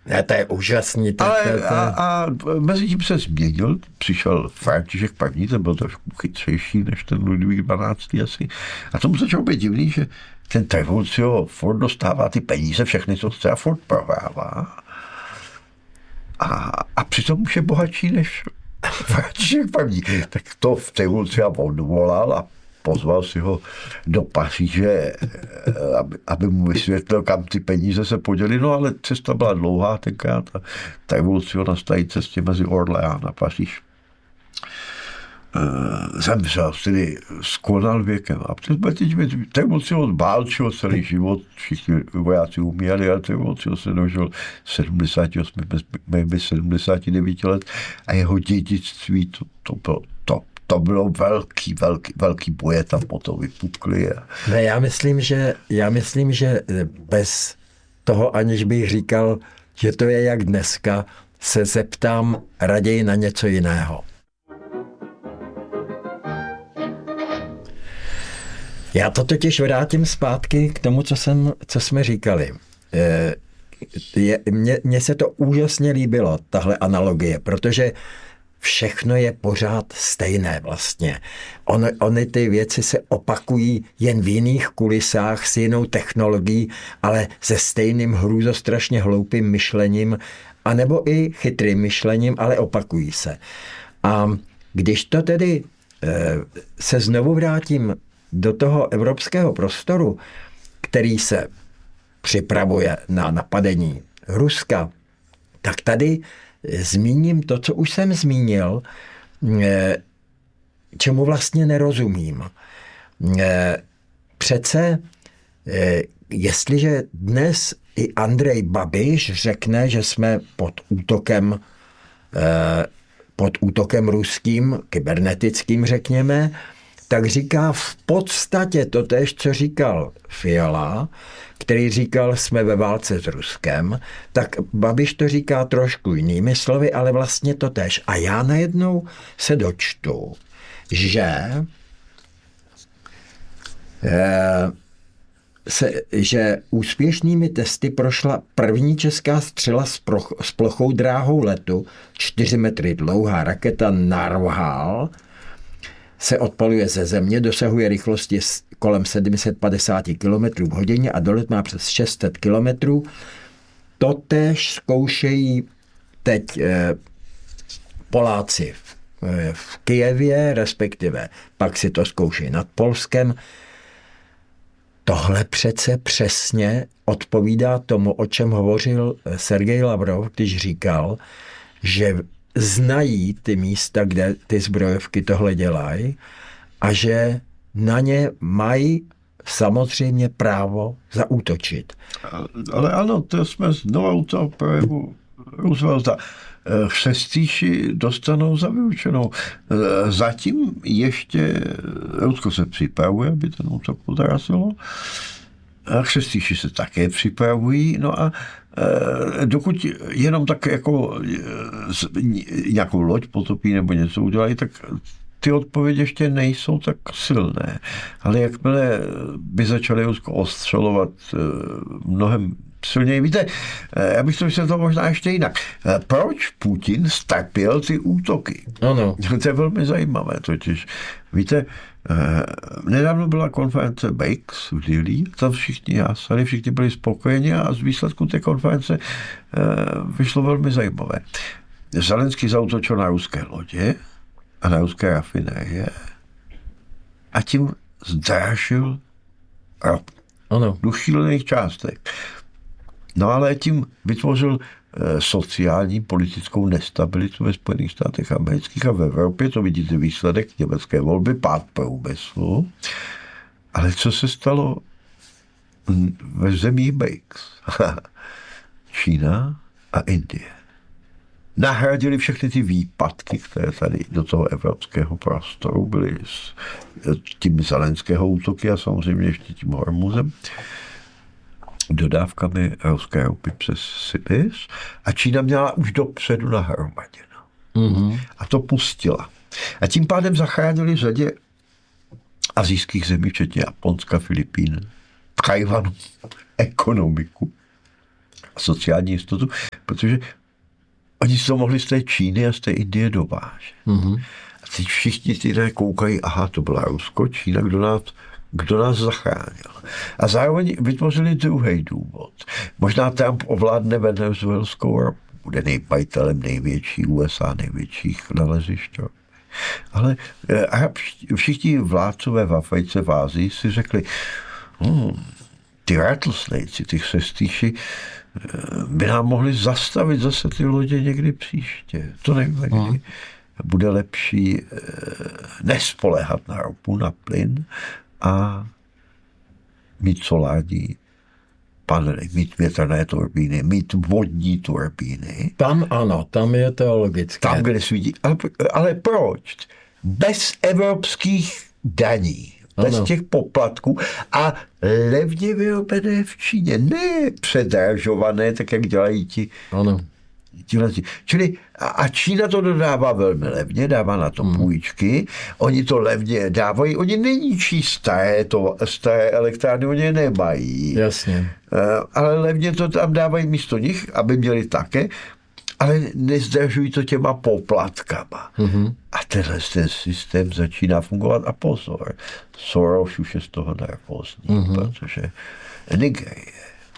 Ne, to je úžasný. A mezi tím se změnil, přišel František I, ten byl trošku chytřejší než ten Ludvík XII asi. A tomu začalo být divný, že ten Trivulzio furt dostává ty peníze, všechny, co chce, a furt prohrává. A přitom už je bohatší než František I. Tak to v Trivulzia odvolal a pozval si ho do Paříže, aby mu vysvětlil, kam ty peníze se podělí. No ale cesta byla dlouhá tenkrát a Trivulzio na stají cestě mezi Orléans a Paříž zemřel, tedy skonal věkem. A Trivulzio bálčil celý život, všichni vojáci umírali, ale Trivulzio se dožil 79 let a jeho dědictví to bylo velký boje tam potom vypukly. Ne, já myslím, že bez toho, aniž bych říkal, že to je jak dneska, se zeptám raději na něco jiného. Já to totiž vrátím zpátky k tomu, co jsme říkali. Mně se to úžasně líbilo, tahle analogie, protože všechno je pořád stejné vlastně. Ony ty věci se opakují jen v jiných kulisách s jinou technologií, ale se stejným hrůzostrašně hloupým myšlením, anebo i chytrým myšlením, ale opakují se. A když to tedy se znovu vrátím do toho evropského prostoru, který se připravuje na napadení Ruska, tak tady zmíním to, co už jsem zmínil, čemu vlastně nerozumím. Přece, jestliže dnes i Andrej Babiš řekne, že jsme pod útokem ruským, kybernetickým řekněme, tak říká v podstatě totéž, co říkal Fiala, který říkal, jsme ve válce s Ruskem, tak Babiš to říká trošku jinými slovy, ale vlastně totéž. A já najednou se dočtu, že úspěšnými testy prošla první česká střela s plochou dráhou letu, 4 metry dlouhá raketa Narwhal, se odpaluje ze země, dosahuje rychlosti kolem 750 km v hodině a dolet má přes 600 km. Totéž zkoušejí teď Poláci v Kyjevě, respektive pak si to zkoušejí nad Polskem. Tohle přece přesně odpovídá tomu, o čem hovořil Sergej Lavrov, když říkal, že znají ty místa, kde ty zbrojovky tohle dělají a že na ně mají samozřejmě právo zaútočit. Ale ano, to jsme znovu u toho projevu Roosevelta. Chřestíši dostanou za vyučenou. Zatím ještě Rusko se připravuje, aby ten útok podařilo. Chřestíši se také připravují. No a dokud jenom tak jako nějakou loď potopí nebo něco udělají, tak ty odpovědi ještě nejsou tak silné. Ale jakmile by začaly Rusko ostřelovat mnohem silněji. Víte, já bych to vysvětlil možná ještě jinak. Proč Putin strpěl ty útoky? Ano. To je velmi zajímavé totiž. Víte, nedávno byla konference BRICS v Dili, tam všichni jásali, všichni byli spokojeni a z výsledku té konference vyšlo velmi zajímavé. Zelenský zaútočil na ruské lodě a na ruské rafinérie a tím zdražil ropu. Ano. Do šílených částek. No ale tím vytvořil sociální politickou nestabilitu ve Spojených státech amerických a v Evropě. To vidíte výsledek německé volby, pád průmyslu. Ale co se stalo ve zemích BRICS? Čína a Indie nahradili všechny ty výpadky, které tady do toho evropského prostoru byly s tím zelenského útoky a samozřejmě ještě tím Hormuzem, dodávkami ruské ropy přes Sibiř a Čína měla už dopředu nahromaděno. Mm-hmm. A to pustila. A tím pádem zachránili řadě asijských zemí, včetně Japonska, Filipín, Tchajvanu, ekonomiku. a sociální jistotu, protože oni si to mohli z té Číny a z té Indie dovážet. A teď všichni lidé koukají, aha, to byla Rusko, Čína, kdo nás zachránil. A zároveň vytvořili druhý důvod. Možná Trump ovládne venezuelskou ropu, bude majitelem největší USA, největších nalezišť. Ale všichni vládcové v Africe, v Ázii si řekli, ty rattlesnakes, ty chřestýši, by nám mohli zastavit zase ty lodě někdy příště. To nevíme kdy. Bude lepší nespoléhat na ropu, na plyn a mít solární panely, mít větrné turbíny, mít vodní turbíny. Tam ano, tam je to logické. Tam, kde svítí. Ale proč? Bez evropských daní, bez těch poplatků a levně vyrobené v Číně. Ne předražované, tak jak dělají ti. Ano. Čili a Čína to dodává velmi levně, dává na to půjčky, oni to levně dávají, oni neníčí staré elektrárny, oni je nemají. Jasně. Ale levně to tam dávají místo nich, aby měli také, ale nezdržují to těma poplatkama. A tenhle ten systém začíná fungovat a pozor, Soros už je z toho nervózní, protože Nigerie,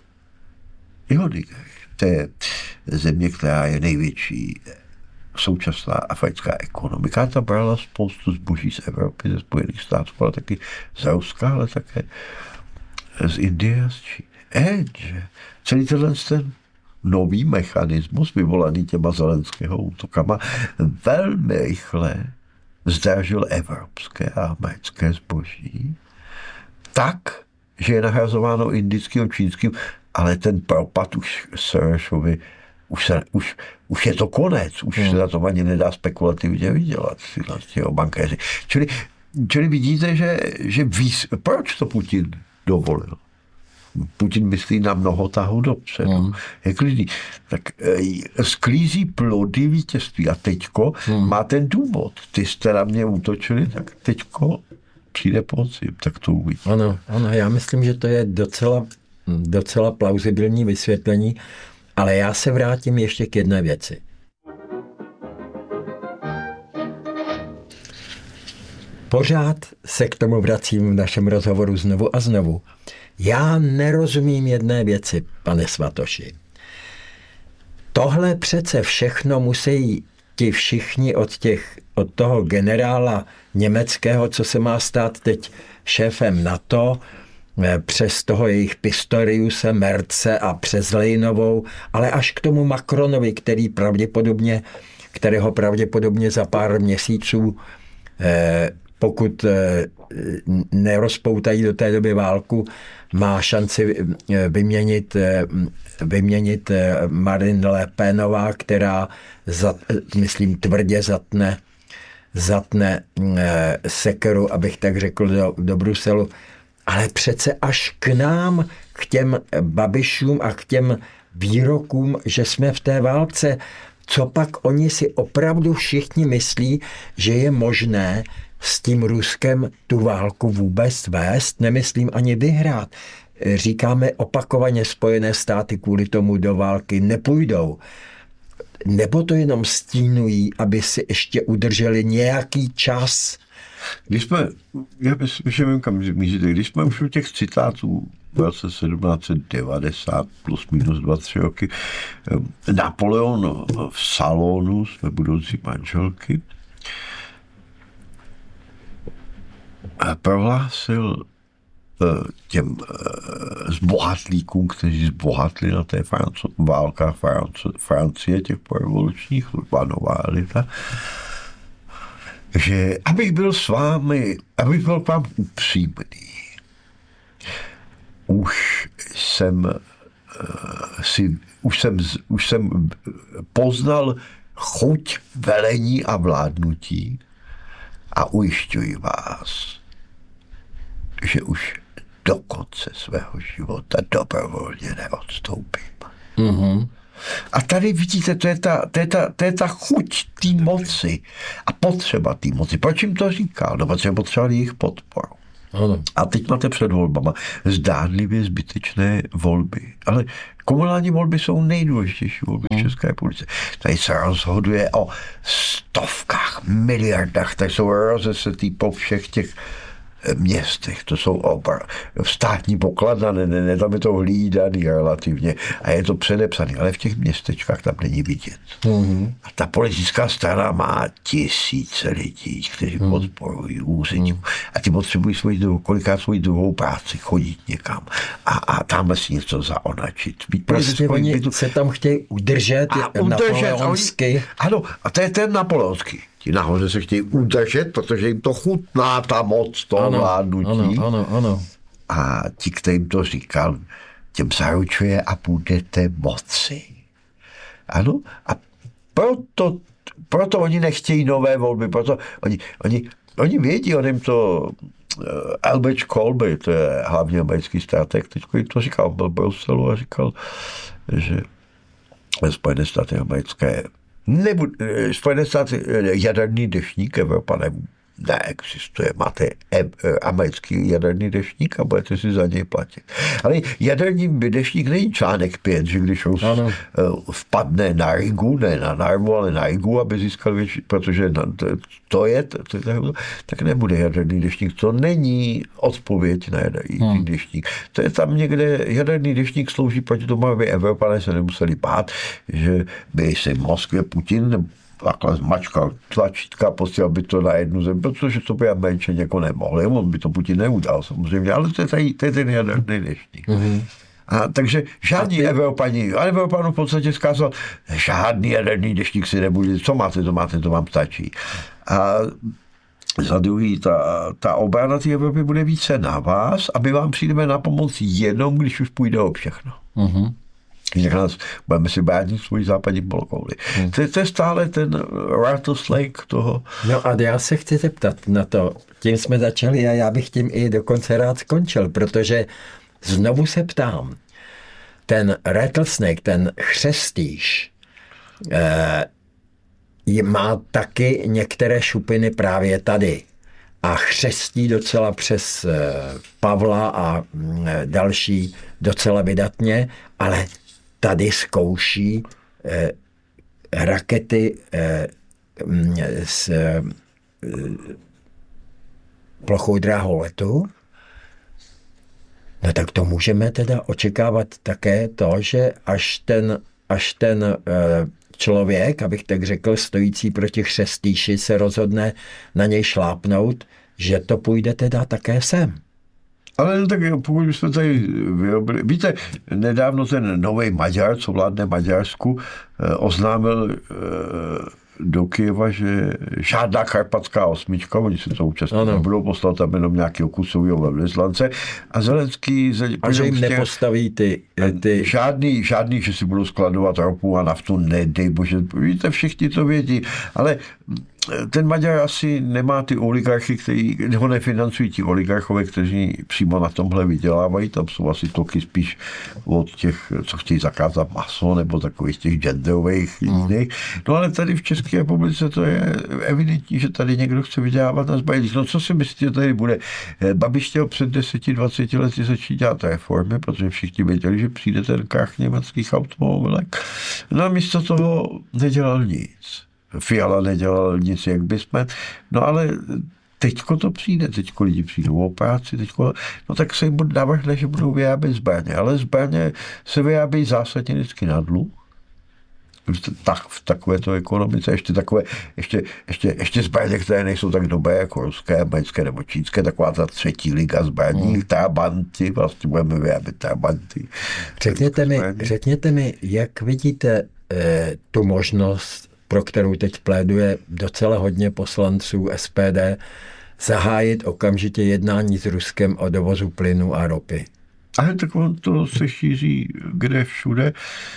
to je země, která je největší současná africká ekonomika. Ta brala spoustu zboží z Evropy, ze Spojených států, ale taky z Ruska, ale také z Indie a z Číny. Celý ten nový mechanismus vyvolaný těma Zelenského útokama velmi rychle zdražil evropské a americké zboží tak, že je nahrazováno indickým a čínským, ale ten propad už Sorosovi, už je to konec, už se na tom ani nedá spekulativně vydělat, tyhle bankéři. Čili vidíte, že proč to Putin dovolil? Putin myslí na mnoho tahu dopředu. Je klidný. Tak sklízí plody vítězství a teďko má ten důvod. Ty jste na mě útočili, tak teďko přijde podzim, tak to uvidí. Ano, já myslím, že to je docela plauzibilní vysvětlení, ale já se vrátím ještě k jedné věci. Pořád se k tomu vracím v našem rozhovoru znovu a znovu. Já nerozumím jedné věci, pane Svatoši. Tohle přece všechno musí ti všichni od toho generála německého, co se má stát teď šéfem NATO, přes toho jejich Pistoriuse, Merce a přes Lejnovou, ale až k tomu Macronovi, kterého pravděpodobně za pár měsíců, pokud nerozpoutají do té doby válku, má šanci vyměnit Marine Le Penová, která, myslím, tvrdě zatne sekeru, abych tak řekl, do Bruselu. Ale přece až k nám, k těm Babišům a k těm výrokům, že jsme v té válce, co pak oni si opravdu všichni myslí, že je možné s tím Ruskem tu válku vůbec vést, nemyslím ani vyhrát. Říkáme opakovaně, Spojené státy kvůli tomu do války nepůjdou. Nebo to jenom stínují, aby si ještě udrželi nějaký čas? Když jsme už u těch citátů v roce 1790 plus minus 2-3 roky, Napoleon v salonu své budoucí manželky prohlásil těm zbohatlíkům, kteří zbohatli na té válkách Francie, těch porevolučních, nová elita, že abych byl k vám upřímný, už jsem poznal chuť velení a vládnutí a ujišťuji vás, že už do konce svého života dobrovolně neodstoupím. Mm-hmm. A tady vidíte, to je ta chuť té moci a potřeba té moci. Proč jim to říkal? No, protože potřebovali jejich podporu. Ano. A teď máte před volbama zdánlivě zbytečné volby. Ale komunální volby jsou nejdůležitější volby v České republice. Tady se rozhoduje o stovkách, miliardách, tady jsou rozesetý po všech těch městech, to jsou státní pokladna, ne, tam je to hlídaný relativně a je to předepsaný, ale v těch městečkách tam není vidět. A ta politická strana má tisíce lidí, kteří podporují úředníků a ti potřebují kolikrát svoji druhou práci, chodit někam a tamhle si něco zaonačit. Prostě oni se tam chtějí udržet napoleonsky. Ano, a to je ten napoleonský. Ti nahoře se chtějí udržet, protože jim to chutná ta moc toho vládnutí. Ano. A ti, kterým to říkal, těm zaručuje a budete moci. Ano, a proto oni nechtějí nové volby, proto oni vědí, on jim to Albert Colby, to je hlavní americký strateg, teď jim to říkal, byl v Bruselu a říkal, že Spojené státy americké Spojené státy jaderný deštník, Evropa neexistuje. Máte americký jaderný deštník a budete si za něj platit. Ale jaderný deštník není článek 5, že když vpadne na Rigu, ne na Narvu, ale na Rigu, aby získal větší, protože tak nebude jaderný deštník. To není odpověď na jaderný deštník. To je tam někde, jaderný deštník slouží proti tomu, aby Evropané se nemuseli bát, že by si v Moskvě Putin takhle zmačkal tlačítka, posílal by to na jednu zem, protože to by Američané jako nemohli. On by to Putin neudal samozřejmě, ale to je ten jaderný deštník. A takže žádný Evropanů v podstatě zkázal, žádný jaderný deštník si nebude, co máte, to vám stačí. A za druhý, ta obrana té Evropy bude více na vás, aby vám přijdeme na pomoc jenom, když už půjde o všechno. Jinak nás budeme si bránit svůj západní polokouli. To je stále ten rattlesnake toho. No a já se chci zeptat na to. Tím jsme začali a já bych tím i dokonce rád skončil, protože znovu se ptám. Ten rattlesnake, ten chřestýš, má taky některé šupiny právě tady. A chřestí docela přes Pavla a další docela vydatně, ale tady zkouší rakety s plochou dráholetu. No tak to můžeme teda očekávat také to, že až ten člověk, abych tak řekl, stojící proti chřestýši, se rozhodne na něj šlápnout, že to půjde teda také sem. Ale tak pokud bychom tady vyrobili... Víte, nedávno ten nový Maďar, co vládne Maďarsku, oznámil do Kyjeva, že žádná karpatská osmička, oni se to účastnit nebudou, poslat tam jenom nějakého kusového velvyslance a Zelenský... A že jim nepostaví ty... Žádný, že si budou skladovat ropu a naftu, nedej bože, víte, všichni to vědí, ale ten Maďar asi nemá ty oligarchy, kteří ho nefinancují ti oligarchové, kteří přímo na tomhle vydělávají. Tam jsou asi toky spíš od těch, co chtějí zakázat maso, nebo takových těch genderových jiných. No ale tady v České republice to je evidentní, že tady někdo chce vydělávat na zbrojích. No co si myslíte, že tady bude? Babiš chtěl před 10-20 lety začít dělat reformy, protože všichni věděli, že přijde ten krach německých automobilek. No a místo toho nedělal nic. Fiala nedělal nic, jak bychom. No ale teďko to přijde, teďko lidi přijdou o práci, no tak se jim navrhne, že budou vyrábět zbraně, ale zbraně se vyrábějí zásadně vždycky na dluh. Tak v takovéto ekonomice, ještě zbraně, které nejsou tak dobré jako ruské, americké nebo čínské, taková ta třetí liga zbraní, trabanty, vlastně budeme vyrábět trabanty. Řekněte mi, jak vidíte tu možnost, pro kterou teď pléduje docela hodně poslanců SPD, zahájit okamžitě jednání s Ruskem o dovozu plynu a ropy. Ale tak on to se šíří kde všude.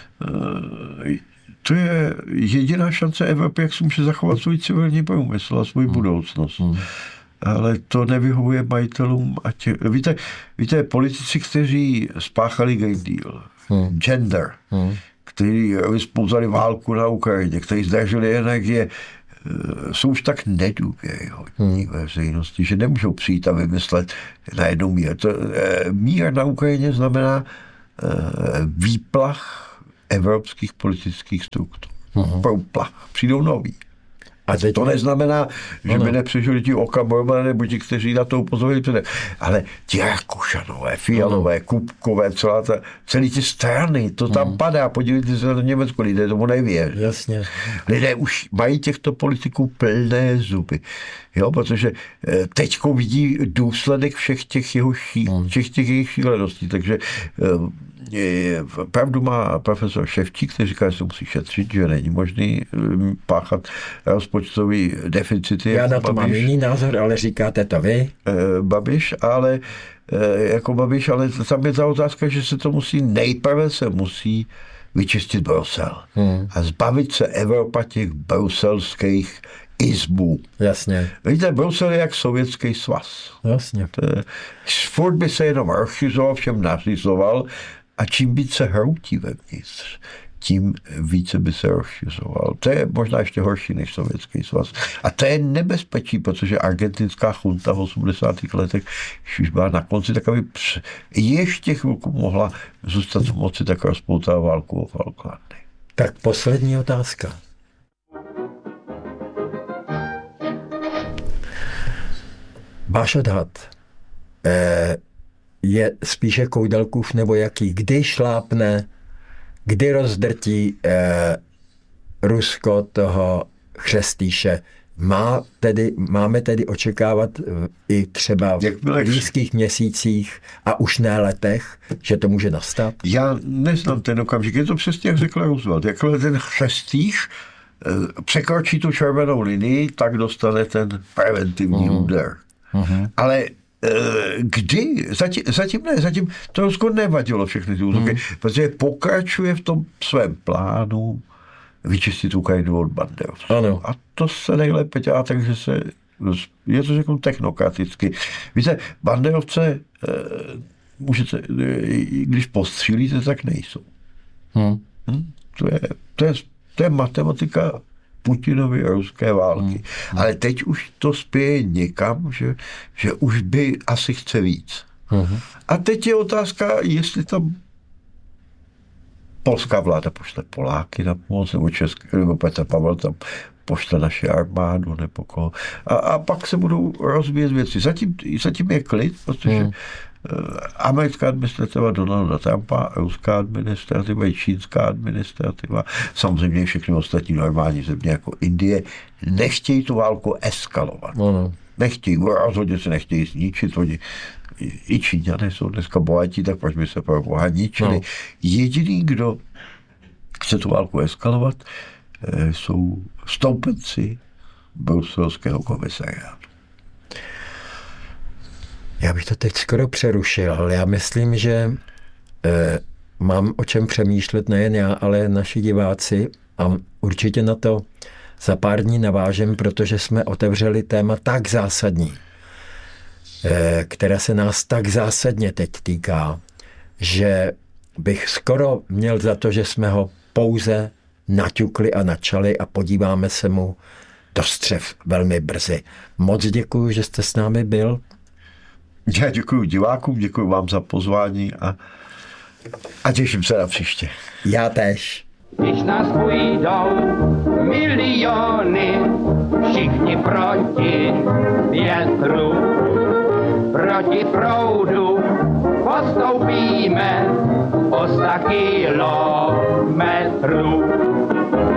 To je jediná šance Evropy, jak si může zachovat svůj civilní průmysl a svou budoucnost. Ale to nevyhovuje majitelům. Víte, politici, kteří spáchali Green Deal, gender, kteří vyspouzdali válku na Ukrajině, kteří zdražili energie, jsou už tak nedůvěryhodní veřejnosti, že nemůžou přijít a vymyslet najednou mír. Mír na Ukrajině znamená výplach evropských politických struktur. Průplach. Přijdou noví. A to neznamená, že by nepřežili ti Okamorové nebo ti, kteří na to upozorili předem. Ale ti Rakušanové, Fialové, Kupkové, celý ty strany, to tam padá. Podívejte se na Německo, lidé tomu nevěří. Jasně. Lidé už mají těchto politiků plné zuby. Jo, protože teďko vidí důsledek všech těch jejich šíleností. Takže pravdu má profesor Ševčík, který říká, že se musí šetřit, že není možný páchat rozpočtový deficity. Já na to mám jiný názor, ale říkáte to vy. Babiš, ale ale tam je ta otázka, že se to nejprve musí vyčistit Brusel. A zbavit se Evropa těch bruselských izbů. Jasně. Víte, Brusel je jak Sovětský svaz. Jasně. Furt by se jenom rozšiřoval, všem nařizoval a čím více hroutí vevnitř, tím více by se rozšiřoval. To je možná ještě horší než Sovětský svaz. A to je nebezpečí, protože argentinská chunta v 80. letech už byla na konci, tak aby ještě chvilku mohla zůstat v moci, tak rozpoutala válku o Falklandy. Tak poslední otázka. Váš odhad je spíše Koudelkův nebo jaký? Kdy šlápne, kdy rozdrtí Rusko toho Chřestýše? Máme tedy očekávat i třeba v blízkých měsících a už ne letech, že to může nastat? Já neznám ten okamžik. Je to přesně, jak řekl Roosevelt. Jakhle ten Chřestýš překročí tu červenou linii, tak dostane ten preventivní úder. Ale kdy? Zatím to Rusko nevadilo všechny ty útoky, protože pokračuje v tom svém plánu vyčistit Ukrajinu od banderovců. A to se nejlépe dělá, takže je to řeknu technokraticky. Víte, banderovce můžete, když postřílíte, tak nejsou. To je matematika Putinovy ruské války. Ale teď už to spěje někam, že už by asi chce víc. A teď je otázka, jestli tam polská vláda pošle Poláky na pomoc, nebo Petr Pavel tam pošle naši armádu, nebo koho. A pak se budou rozvíjet věci. Zatím je klid, protože americká administrativa Donalda Trumpa, ruská administrativa i čínská administrativa, samozřejmě všechny ostatní normální země jako Indie, nechtějí tu válku eskalovat. Nechtějí, rozhodně se nechtějí zničit. Oni, i Číňané jsou dneska bohatí, tak proč by se pro boha ničili. Jediný, kdo chce tu válku eskalovat, jsou stoupenci bruselského komisariátu. Já bych to teď skoro přerušil, ale já myslím, že mám o čem přemýšlet nejen já, ale naši diváci a určitě na to za pár dní navážem, protože jsme otevřeli téma tak zásadní, které se nás tak zásadně teď týká, že bych skoro měl za to, že jsme ho pouze naťukli a načali a podíváme se mu do střev velmi brzy. Moc děkuji, že jste s námi byl. Já děkuji divákům, děkuji vám za pozvání a těším se na příště. Já též. Když nás půjdou miliony, všichni proti větru, proti proudu, postoupíme o 100 kilometrů.